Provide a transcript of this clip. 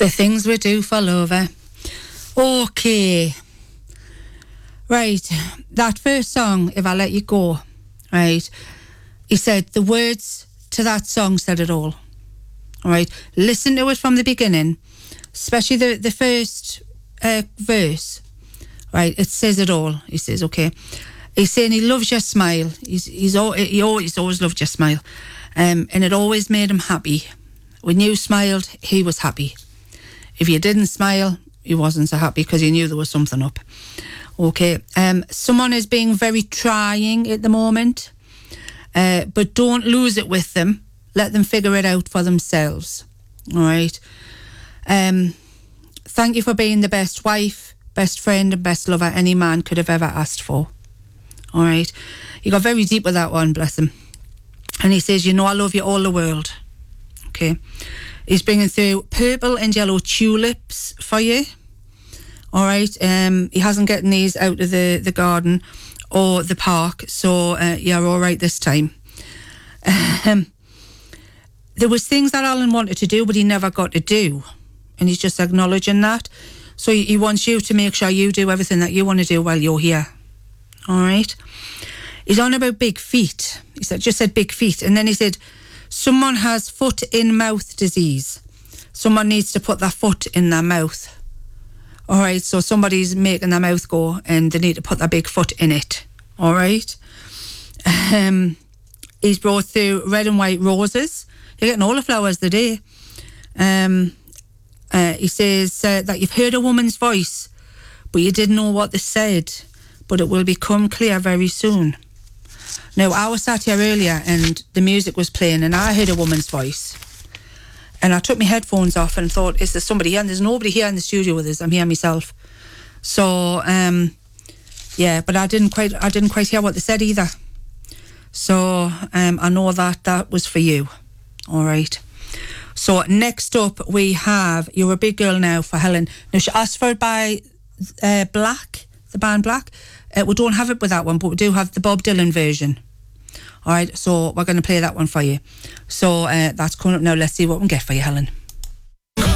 The things we do for love, eh? Okay. Right, that first song, If I Let You Go, right, he said the words to that song said it all. All right, listen to it from the beginning, especially the first verse, right, it says it all. He says, okay, he's saying he loves your smile. He always loved your smile, and it always made him happy. When you smiled, he was happy. If you didn't smile, he wasn't so happy because he knew there was something up. Okay, someone is being very trying at the moment, but don't lose it with them. Let them figure it out for themselves. All right. Thank you for being the best wife, best friend and best lover any man could have ever asked for. All right. He got very deep with that one, bless him. And he says, you know I love you all the world. Okay. He's bringing through purple and yellow tulips for you. All right. He hasn't gotten these out of the garden or the park, so you're all right this time. There was things that Alan wanted to do, but he never got to do. And he's just acknowledging that. So he wants you to make sure you do everything that you want to do while you're here. All right? He's on about big feet. He just said big feet. And then he said, someone has foot-in-mouth disease. Someone needs to put their foot in their mouth. All right? So somebody's making their mouth go and they need to put their big foot in it. All right? He's brought through red and white roses. You're getting all the flowers today. He says that you've heard a woman's voice, but you didn't know what they said, but it will become clear very soon. Now, I was sat here earlier and the music was playing and I heard a woman's voice. And I took my headphones off and thought, is there somebody here? And there's nobody here in the studio with us. I'm here myself. So, yeah, but I didn't quite hear what they said either. So, I know that was for you. All right. So next up we have You're a Big Girl Now for Helen. Now she asked for it by Black, the band Black. We don't have it with that one, but we do have the Bob Dylan version. All right, so we're going to play that one for you. So that's coming up now. Let's see what we can get for you, Helen.